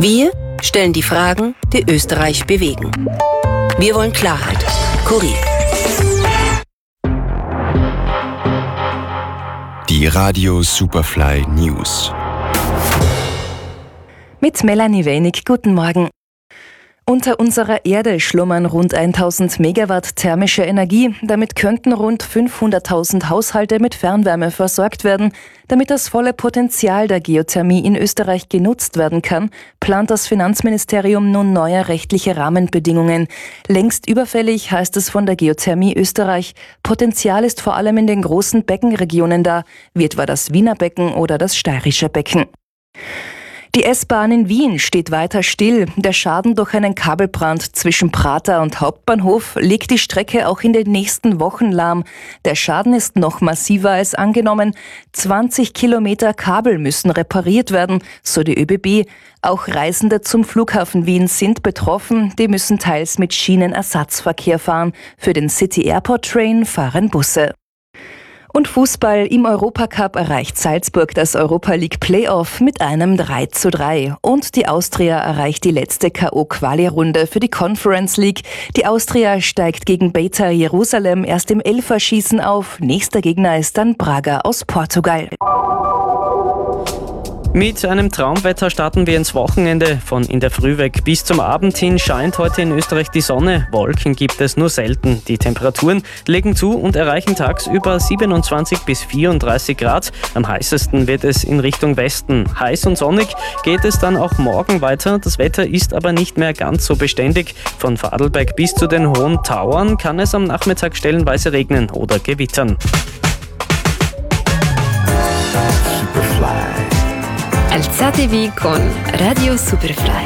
Wir stellen die Fragen, die Österreich bewegen. Wir wollen Klarheit. Kurier. Die Radio Superfly News. Mit Melanie Wenig, guten Morgen. Unter unserer Erde schlummern rund 1000 Megawatt thermische Energie. Damit könnten rund 500.000 Haushalte mit Fernwärme versorgt werden. Damit das volle Potenzial der Geothermie in Österreich genutzt werden kann, plant das Finanzministerium nun neue rechtliche Rahmenbedingungen. Längst überfällig, heißt es von der Geothermie Österreich. Potenzial ist vor allem in den großen Beckenregionen da, wie etwa das Wiener Becken oder das Steirische Becken. Die S-Bahn in Wien steht weiter still. Der Schaden durch einen Kabelbrand zwischen Prater und Hauptbahnhof legt die Strecke auch in den nächsten Wochen lahm. Der Schaden ist noch massiver als angenommen. 20 Kilometer Kabel müssen repariert werden, so die ÖBB. Auch Reisende zum Flughafen Wien sind betroffen. Die müssen teils mit Schienenersatzverkehr fahren. Für den City Airport Train fahren Busse. Und Fußball im Europacup erreicht Salzburg das Europa League Playoff mit einem 3:3. Und die Austria erreicht die letzte K.O.-Quali-Runde für die Conference League. Die Austria steigt gegen Beta Jerusalem erst im Elferschießen auf. Nächster Gegner ist dann Braga aus Portugal. Mit einem Traumwetter starten wir ins Wochenende. Von in der Früh weg bis zum Abend hin scheint heute in Österreich die Sonne. Wolken gibt es nur selten. Die Temperaturen legen zu und erreichen tagsüber 27 bis 34 Grad. Am heißesten wird es in Richtung Westen. Heiß und sonnig geht es dann auch morgen weiter. Das Wetter ist aber nicht mehr ganz so beständig. Von Vorarlberg bis zu den Hohen Tauern kann es am Nachmittag stellenweise regnen oder gewittern. Alzatevi con Radio Superfly.